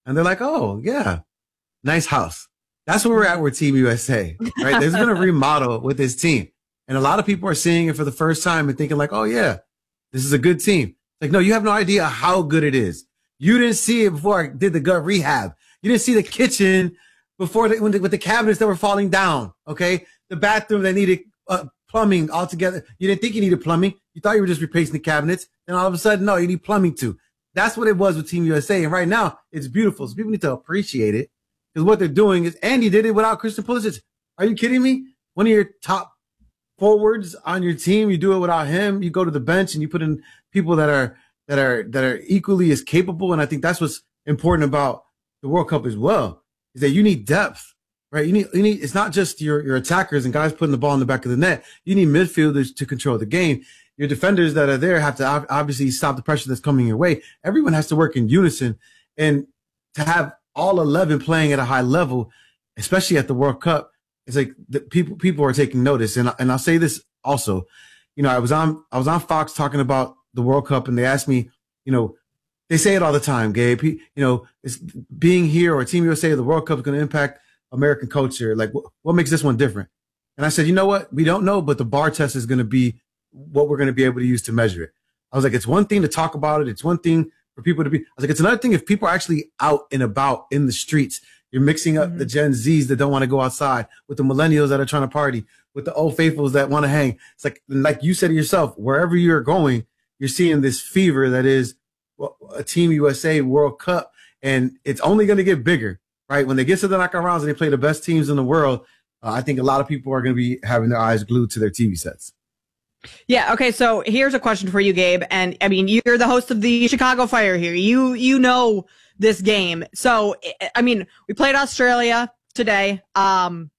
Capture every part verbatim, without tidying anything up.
And they're like, oh, yeah, nice house. That's where we're at with Team U S A, right? There's been a remodel with this team. And a lot of people are seeing it for the first time and thinking like, oh, yeah, this is a good team. Like, no, you have no idea how good it is. You didn't see it before I did the gut rehab. You didn't see the kitchen before the, when the, with the cabinets that were falling down. Okay. The bathroom that needed uh, plumbing altogether. You didn't think you needed plumbing. You thought you were just replacing the cabinets. And all of a sudden, no, you need plumbing too. That's what it was with Team U S A. And right now it's beautiful. So people need to appreciate it because what they're doing is Andy did it without Christian Pulisic. Are you kidding me? One of your top forwards on your team, you do it without him. You go to the bench and you put in people that are, that are, that are equally as capable. And I think that's what's important about the World Cup as well, is that you need depth, right? You need, you need, it's not just your, your attackers and guys putting the ball in the back of the net. You need midfielders to control the game. Your defenders that are there have to obviously stop the pressure that's coming your way. Everyone has to work in unison, and to have all eleven playing at a high level, especially at the World Cup, it's like the people, people are taking notice. And, and I'll say this also, you know, I was on, I was on Fox talking about the World Cup, and they asked me, you know, they say it all the time, Gabe, you know, it's being here or Team U S A, the World Cup is going to impact American culture. Like, what, what makes this one different? And I said, you know what? We don't know, but the bar test is going to be what we're going to be able to use to measure it. I was like, it's one thing to talk about it. It's one thing for people to be, I was like, it's another thing if people are actually out and about in the streets. You're mixing up mm-hmm. the Gen Zs that don't want to go outside with the millennials that are trying to party, with the old faithfuls that want to hang. It's like, like you said to yourself, wherever you're going, you're seeing this fever that is a Team U S A World Cup. And it's only going to get bigger, right? When they get to the knockout rounds and they play the best teams in the world, uh, I think a lot of people are going to be having their eyes glued to their T V sets. Yeah. Okay. So here's a question for you, Gabe. And I mean, you're the host of the Chicago Fire here. You, you know this game. So, I mean, we played Australia today. Um,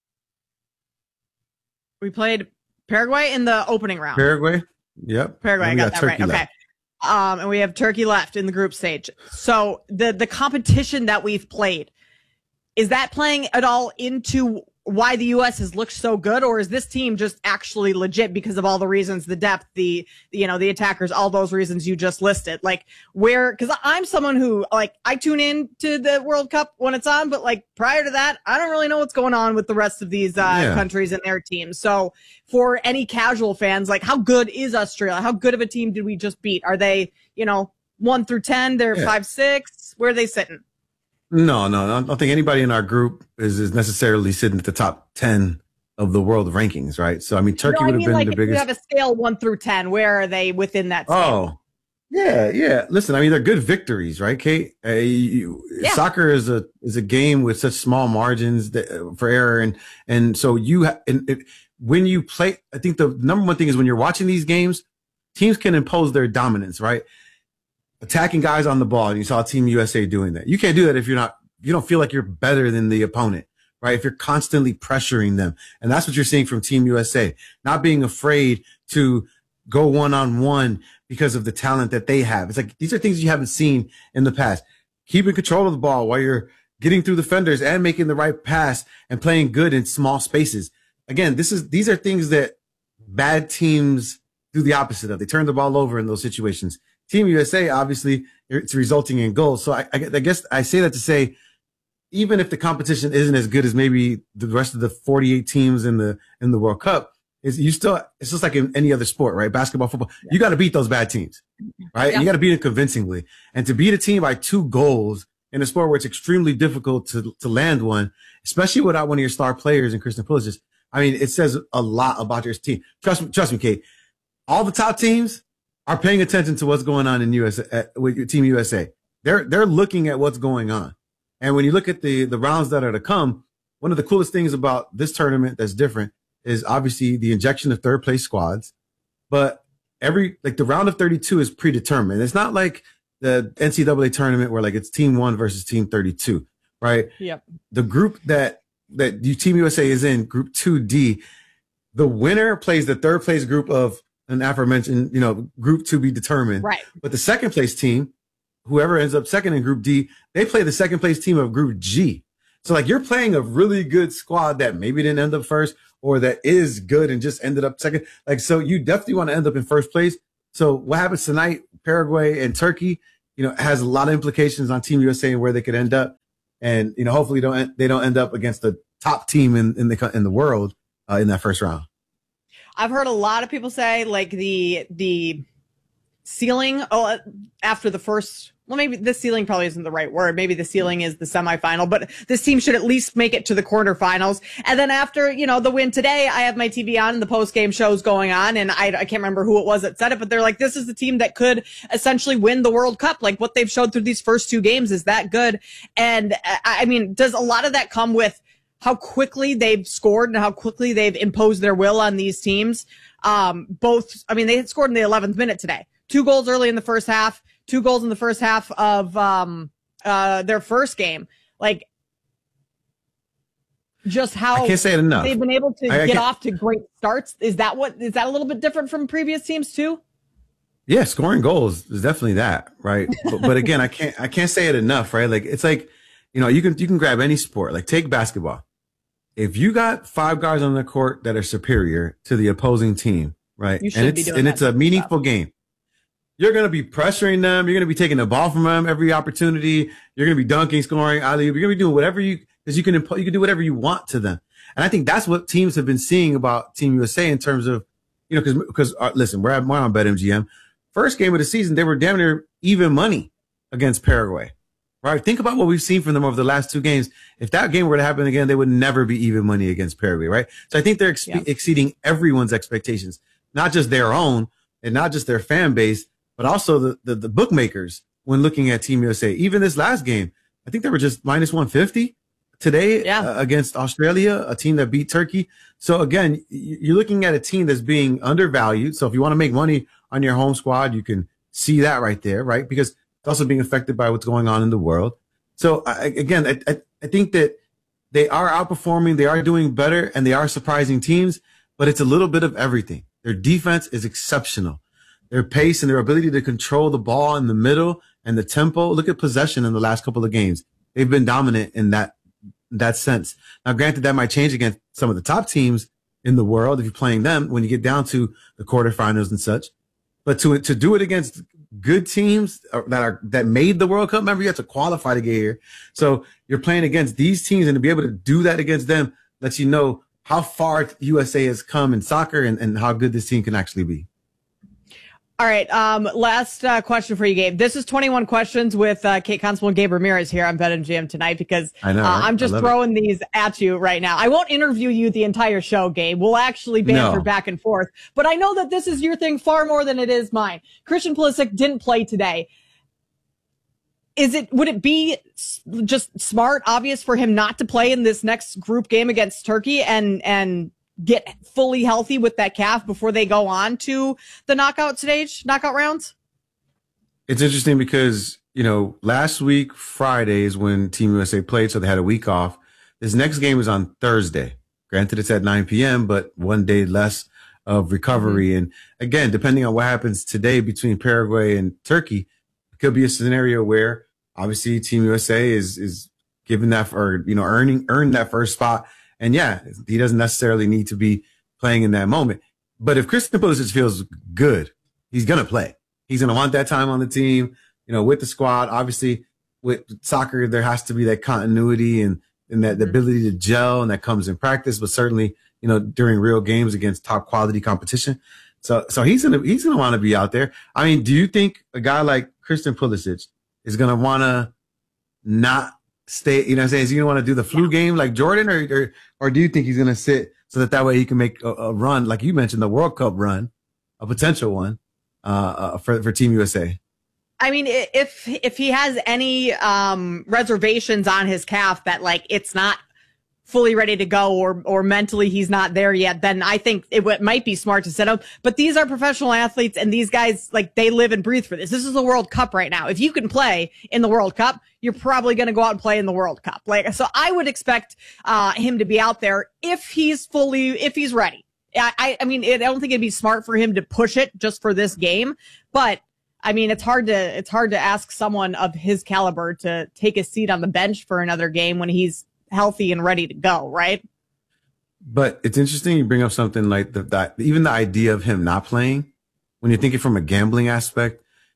we played Paraguay in the opening round. Paraguay. Yep. Paraguay. I got, got that right. Left. Okay. Um, and we have Turkey left in the group stage. So the, the competition that we've played, is that playing at all into why the U S has looked so good, or is this team just actually legit because of all the reasons, the depth, the, you know, the attackers, all those reasons you just listed? Like, where, cause I'm someone who, like, I tune in to the World Cup when it's on, but like prior to that, I don't really know what's going on with the rest of these, uh, yeah. countries and their teams. So for any casual fans, like, how good is Australia? How good of a team did we just beat? Are they, you know, one through ten? They're yeah. five, six. Where are they sitting? No, no, I don't think anybody in our group is, is necessarily sitting at the top ten of the world rankings, right? So, I mean, Turkey no, would have been like the biggest. If you have a scale one through ten, where are they within that scale? Oh, yeah, yeah. Listen, I mean, they're good victories, right, Kate? Uh, you, yeah. Soccer is a is a game with such small margins that, uh, for error, and and so you ha- and it, when you play, I think the number one thing is when you're watching these games, teams can impose their dominance, right? Attacking guys on the ball, and you saw Team U S A doing that. You can't do that if you're not, you don't feel like you're better than the opponent, right? If you're constantly pressuring them. And that's what you're seeing from Team U S A, not being afraid to go one-on-one because of the talent that they have. It's like, these are things you haven't seen in the past. Keeping control of the ball while you're getting through defenders and making the right pass and playing good in small spaces. Again, this is, these are things that bad teams do the opposite of. They turn the ball over in those situations. Team U S A, obviously, it's resulting in goals. So I, I, I guess I say that to say, even if the competition isn't as good as maybe the rest of the forty-eight teams in the in the World Cup, is you still, it's just like in any other sport, right? Basketball, football, yeah. You got to beat those bad teams, right? Yeah. You got to beat them convincingly, and to beat a team by two goals in a sport where it's extremely difficult to to land one, especially without one of your star players in Christian Pulisic. I mean, it says a lot about your team. Trust me, trust me, Kate. All the top teams are paying attention to what's going on in U S A with Team U S A. They're they're looking at what's going on, and when you look at the the rounds that are to come, one of the coolest things about this tournament that's different is obviously the injection of third place squads. But every like the round of thirty-two is predetermined. It's not like the N C double A tournament where like it's team one versus team thirty-two, right? Yep. The group that that Team U S A is in, Group two D, the winner plays the third place group of an aforementioned, you know, group to be determined. Right. But the second place team, whoever ends up second in Group D, they play the second place team of Group G. So like you're playing a really good squad that maybe didn't end up first or that is good and just ended up second. Like, so you definitely want to end up in first place. So what happens tonight, Paraguay and Turkey, you know, has a lot of implications on Team U S A and where they could end up. And, you know, hopefully don't, they don't end up against the top team in, in the, in the world uh, in that first round. I've heard a lot of people say like the, the ceiling oh, after the first, well, maybe the ceiling probably isn't the right word. Maybe the ceiling is the semifinal, but this team should at least make it to the quarterfinals. And then after, you know, the win today, I have my T V on and the post game shows going on. And I, I can't remember who it was that said it, but they're like, this is the team that could essentially win the World Cup. Like what they've showed through these first two games is that good. And I mean, does a lot of that come with how quickly they've scored and how quickly they've imposed their will on these teams? Um, both, I mean, they had scored in the eleventh minute today, two goals early in the first half. Two goals in the first half of um, uh, their first game. Like, just how I can't say it enough. They've been able to I, I get can't... off to great starts. Is that what is that a little bit different from previous teams too? Yeah, scoring goals is definitely that, right? but, but again, I can't I can't say it enough, right? Like it's like, you know, you can you can grab any sport. Like take basketball. If you got five guys on the court that are superior to the opposing team, right? You should and be it's doing and that it's a meaningful stuff. game. You're going to be pressuring them. You're going to be taking the ball from them every opportunity. You're going to be dunking, scoring, alley. You're going to be doing whatever you, because you can, you can do whatever you want to them. And I think that's what teams have been seeing about Team U S A in terms of, you know, because, because uh, listen, we're, at, we're on BetMGM. First game of the season, they were damn near even money against Paraguay, right? Think about what we've seen from them over the last two games. If that game were to happen again, they would never be even money against Paraguay, right? So I think they're ex- yeah. exceeding everyone's expectations, not just their own and not just their fan base, but also the, the, the bookmakers when looking at Team U S A. Even this last game, I think they were just minus one fifty today yeah. uh, against Australia, a team that beat Turkey. So again, you're looking at a team that's being undervalued. So if you want to make money on your home squad, you can see that right there, right? Because it's also being affected by what's going on in the world. So I, again, I, I, I think that they are outperforming, they are doing better, and they are surprising teams, but it's a little bit of everything. Their defense is exceptional. Their pace and their ability to control the ball in the middle and the tempo. Look at possession in the last couple of games. They've been dominant in that, in that sense. Now, granted, that might change against some of the top teams in the world if you're playing them when you get down to the quarterfinals and such. But to, to do it against good teams that are, that made the World Cup, remember, you have to qualify to get here. So you're playing against these teams, and to be able to do that against them lets you know how far U S A has come in soccer and, and how good this team can actually be. All right. Um, last uh, question for you, Gabe. This is twenty-one questions with uh, Kate Constable and Gabe Ramirez here on BetMGM tonight because I know, uh, right? I'm just throwing it. these at you right now. I won't interview you the entire show, Gabe. We'll actually banter no. back and forth. But I know that this is your thing far more than it is mine. Christian Pulisic didn't play today. Is it, would it be just smart, obvious for him not to play in this next group game against Turkey and, and, get fully healthy with that calf before they go on to the knockout stage, knockout rounds? It's interesting because, you know, last week, Friday is when Team U S A played, so they had a week off. This next game is on Thursday. Granted, it's at nine p.m., but one day less of recovery. Mm-hmm. And again, depending on what happens today between Paraguay and Turkey, it could be a scenario where obviously Team U S A is, is given that, or, you know, earning, earned that first spot. And yeah, he doesn't necessarily need to be playing in that moment. But if Christian Pulisic feels good, he's going to play. He's going to want that time on the team, you know, with the squad. Obviously, with soccer, there has to be that continuity and, and that the ability to gel, and that comes in practice, but certainly, you know, during real games against top quality competition. So, so he's going to, he's going to want to be out there. I mean, do you think a guy like Christian Pulisic is going to want to not stay, you know what I'm saying? Is he going to want to do the flu yeah. game like Jordan, or, or, or do you think he's going to sit so that that way he can make a, a run, like you mentioned, the World Cup run, a potential one, uh, uh for, for Team U S A? I mean, if, if he has any, um, reservations on his calf that like, it's not fully ready to go, or, or mentally he's not there yet, then I think it w- might be smart to sit him. But these are professional athletes, and these guys, like, they live and breathe for this. This is the World Cup right now. If you can play in the World Cup, you're probably going to go out and play in the World Cup. Like, so I would expect, uh, him to be out there if he's fully, if he's ready. I, I, I mean, it, I don't think it'd be smart for him to push it just for this game, but I mean, it's hard to, it's hard to ask someone of his caliber to take a seat on the bench for another game when he's healthy and ready to go, right? But it's interesting you bring up something like the, that, even the idea of him not playing, when you're thinking from a gambling aspect,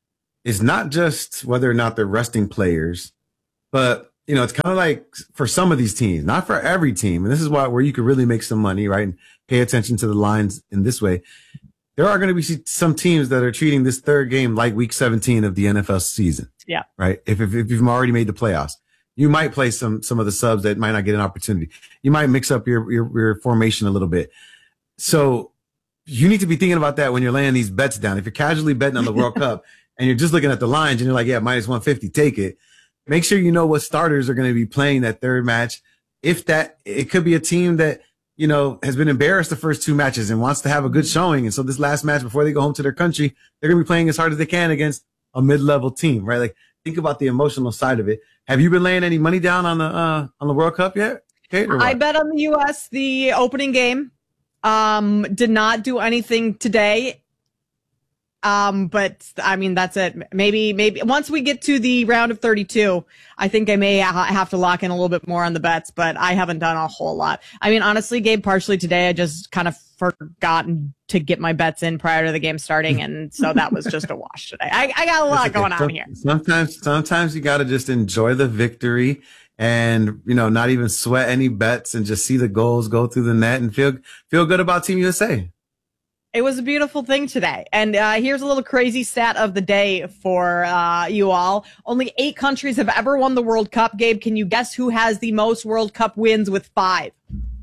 is not just whether or not they're resting players, but, you know, it's kind of like for some of these teams, not for every team. And this is why where you could really make some money, right? And pay attention to the lines in this way. There are going to be some teams that are treating this third game like week seventeen of the N F L season. Yeah. Right. If, if, if you've already made the playoffs, you might play some, some of the subs that might not get an opportunity. You might mix up your, your, your formation a little bit. So you need to be thinking about that when you're laying these bets down. If you're casually betting on the World Cup and you're just looking at the lines and you're like, yeah, minus one fifty, take it. Make sure you know what starters are going to be playing that third match. If that, it could be a team that, you know, has been embarrassed the first two matches and wants to have a good showing. And so this last match before they go home to their country, they're going to be playing as hard as they can against a mid-level team, right? Like, think about the emotional side of it. Have you been laying any money down on the, uh, on the World Cup yet? Kate, or what? I bet on the U S the opening game. Um, did not do anything today. Um, but I mean, that's it. Maybe, maybe once we get to the round of thirty-two, I think I may ha- have to lock in a little bit more on the bets, but I haven't done a whole lot. I mean, honestly, Gabe, partially today, I just kind of forgotten to get my bets in prior to the game starting. And so that was just a wash today. I, I got a lot going on here. Sometimes, sometimes you got to just enjoy the victory and, you know, not even sweat any bets and just see the goals go through the net and feel, feel good about Team U S A. It was a beautiful thing today. And uh, here's a little crazy stat of the day for uh, you all. Only eight countries have ever won the World Cup. Gabe, can you guess who has the most World Cup wins with five?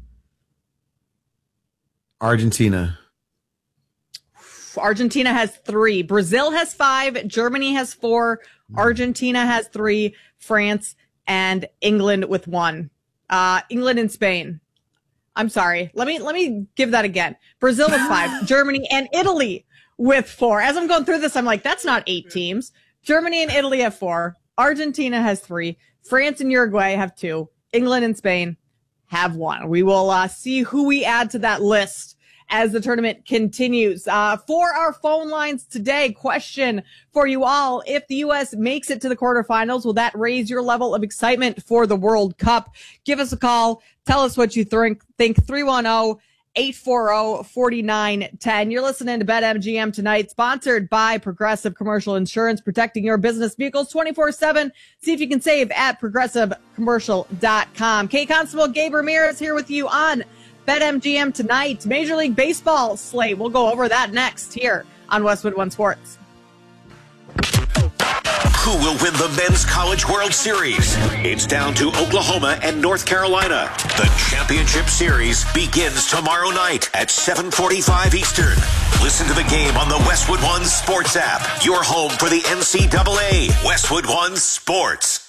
Argentina. Argentina has three. Brazil has five. Germany has four. Argentina has three. France and England with one. Uh, England and Spain. I'm sorry. Let me let me give that again. Brazil with five, Germany and Italy with four. As I'm going through this, I'm like, that's not eight teams. Germany and Italy have four. Argentina has three. France and Uruguay have two. England and Spain have one. We will uh, see who we add to that list as the tournament continues. Uh, for our phone lines today, question for you all. If the U S makes it to the quarterfinals, will that raise your level of excitement for the World Cup? Give us a call. Tell us what you think. Think three one zero, eight four zero, four nine one zero. You're listening to BetMGM tonight, sponsored by Progressive Commercial Insurance, protecting your business vehicles twenty-four seven. See if you can save at progressive commercial dot com. Kate Constable, Gabe Ramirez here with you on BetMGM tonight. Major League Baseball slate. We'll go over that next here on Westwood One Sports. Who will win the Men's College World Series? It's down to Oklahoma and North Carolina. The championship series begins tomorrow night at seven forty-five Eastern. Listen to the game on the Westwood One Sports app. Your home for the N C double A. Westwood One Sports.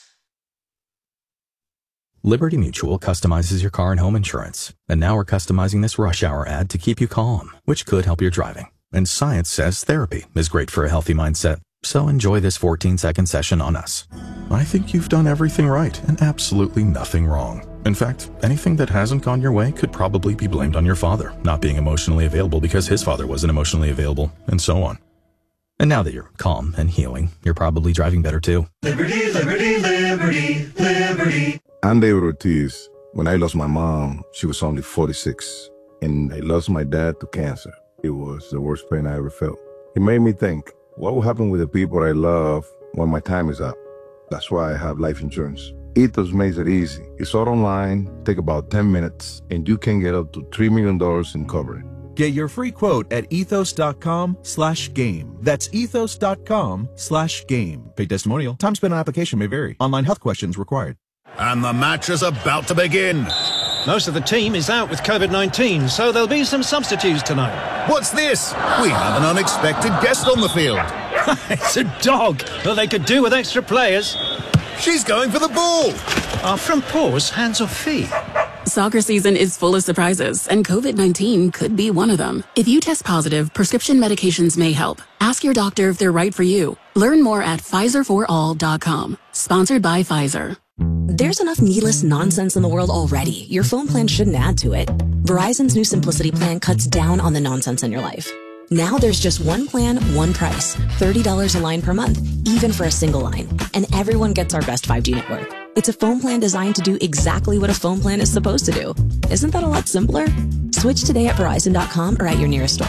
Liberty Mutual customizes your car and home insurance. And now we're customizing this rush hour ad to keep you calm, which could help your driving. And science says therapy is great for a healthy mindset. So enjoy this fourteen second session on us. I think you've done everything right and absolutely nothing wrong. In fact, anything that hasn't gone your way could probably be blamed on your father not being emotionally available because his father wasn't emotionally available, and so on. And now that you're calm and healing, you're probably driving better too. Liberty, liberty, liberty, liberty. I'm David Ortiz. When I lost my mom, she was only forty-six, and I lost my dad to cancer. It was the worst pain I ever felt. It made me think, what will happen with the people I love when my time is up? That's why I have life insurance. Ethos makes it easy. It's all online, take about ten minutes, and you can get up to three million dollars in coverage. Get your free quote at ethos.com slash game. That's ethos.com slash game. Paid testimonial. Time spent on application may vary. Online health questions required. And the match is about to begin. Most of the team is out with COVID nineteen, so there'll be some substitutes tonight. What's this? We have an unexpected guest on the field. It's a dog. Well, they could do with extra players. She's going for the ball. Are front paws hands or feet? Soccer season is full of surprises, and COVID nineteen could be one of them. If you test positive, prescription medications may help. Ask your doctor if they're right for you. Learn more at Pfizer for all dot com. Sponsored by Pfizer. There's enough needless nonsense in the world already. Your phone plan shouldn't add to it. Verizon's new Simplicity plan cuts down on the nonsense in your life. Now there's just one plan, one price. thirty dollars a line per month, even for a single line. And everyone gets our best five G network. It's a phone plan designed to do exactly what a phone plan is supposed to do. Isn't that a lot simpler? Switch today at Verizon dot com or at your nearest store.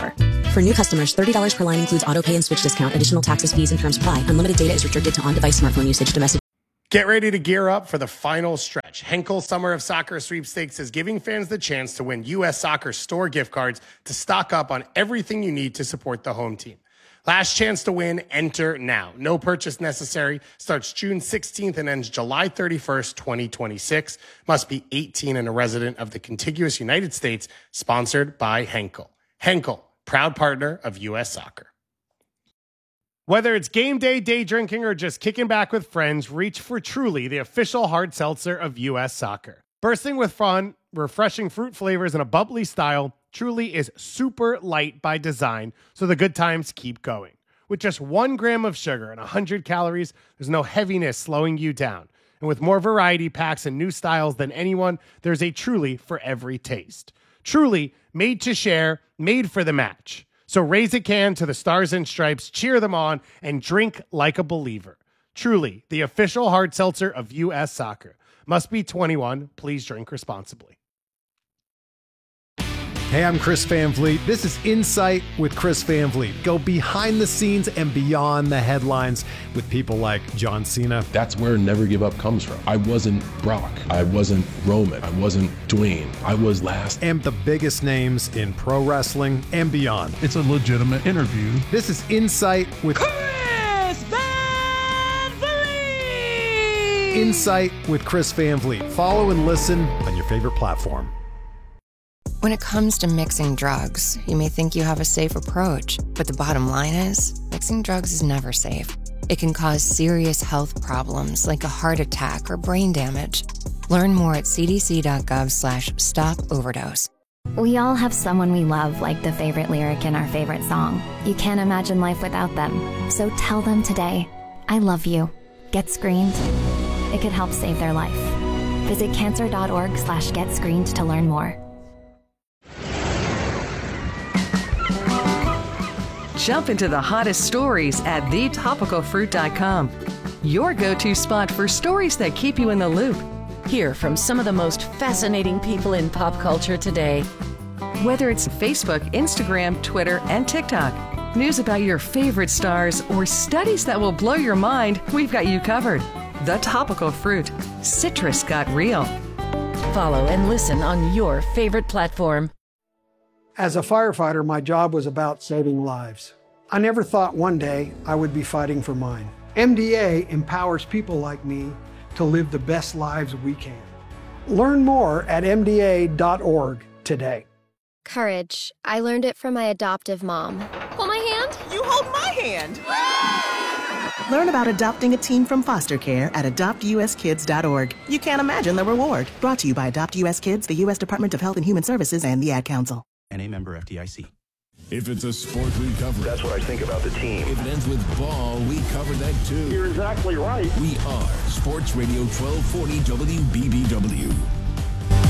For new customers, thirty dollars per line includes auto pay and switch discount. Additional taxes, fees, and terms apply. Unlimited data is restricted to on-device smartphone usage. Domestic. Get ready to gear up for the final stretch. Henkel Summer of Soccer Sweepstakes is giving fans the chance to win U S Soccer store gift cards to stock up on everything you need to support the home team. Last chance to win, enter now. No purchase necessary. Starts June sixteenth and ends July thirty-first, twenty twenty-six. Must be eighteen and a resident of the contiguous United States. Sponsored by Henkel. Henkel, proud partner of U S Soccer. Whether it's game day, day drinking, or just kicking back with friends, reach for Truly, the official hard seltzer of U S Soccer. Bursting with fun, refreshing fruit flavors, and a bubbly style, Truly is super light by design, so the good times keep going. With just one gram of sugar and one hundred calories, there's no heaviness slowing you down. And with more variety packs and new styles than anyone, there's a Truly for every taste. Truly, made to share, made for the match. So raise a can to the Stars and Stripes, cheer them on, and drink like a believer. Truly, the official hard seltzer of U S Soccer. Must be twenty-one. Please drink responsibly. Hey, I'm Chris Van Vliet. This is Insight with Chris Van Vliet. Go behind the scenes and beyond the headlines with people like John Cena. That's where Never Give Up comes from. I wasn't Brock. I wasn't Roman. I wasn't Dwayne. I was last. And the biggest names in pro wrestling and beyond. It's a legitimate interview. This is Insight with Chris Van Vliet. Insight with Chris Van Vliet. Follow and listen on your favorite platform. When it comes to mixing drugs, you may think you have a safe approach, but the bottom line is, mixing drugs is never safe. It can cause serious health problems like a heart attack or brain damage. Learn more at cdc.gov slash stop overdose. We all have someone we love, like the favorite lyric in our favorite song. You can't imagine life without them. So tell them today, I love you. Get screened. It could help save their life. Visit cancer.org slash get screened to learn more. Jump into the hottest stories at the topical fruit dot com. Your go-to spot for stories that keep you in the loop. Hear from some of the most fascinating people in pop culture today. Whether it's Facebook, Instagram, Twitter, and TikTok, news about your favorite stars, or studies that will blow your mind, we've got you covered. The Topical Fruit. Citrus got real. Follow and listen on your favorite platform. As a firefighter, my job was about saving lives. I never thought one day I would be fighting for mine. M D A empowers people like me to live the best lives we can. Learn more at M D A dot org today. Courage. I learned it from my adoptive mom. Hold my hand. You hold my hand. Learn about adopting a teen from foster care at adopt U S kids dot org. You can't imagine the reward. Brought to you by Adopt U S Kids, the U S Department of Health and Human Services, and the Ad Council. And a member F D I C. If it's a sport, we cover it. That's what I think about the team. If it ends with ball, we cover that too. You're exactly right. We are Sports Radio twelve forty W B B W.